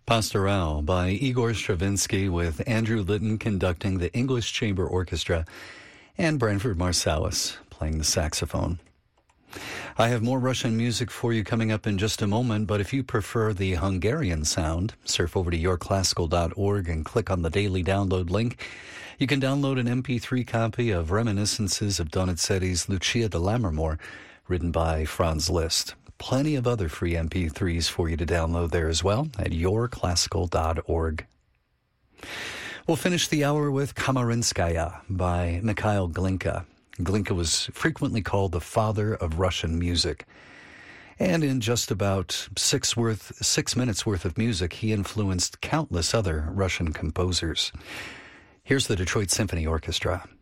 Pastoral by Igor Stravinsky with Andrew Litton conducting the English Chamber Orchestra and Branford Marsalis playing the saxophone. I have more Russian music for you coming up in just a moment, but if you prefer the Hungarian sound, surf over to yourclassical.org and click on the daily download link. You can download an MP3 copy of Reminiscences of Donizetti's Lucia de Lammermoor, written by Franz Liszt. Plenty of other free MP3s for you to download there as well at yourclassical.org. We'll finish the hour with Kamarinskaya by Mikhail Glinka. Glinka was frequently called the father of Russian music. And in just about 6 minutes worth of music, he influenced countless other Russian composers. Here's the Detroit Symphony Orchestra.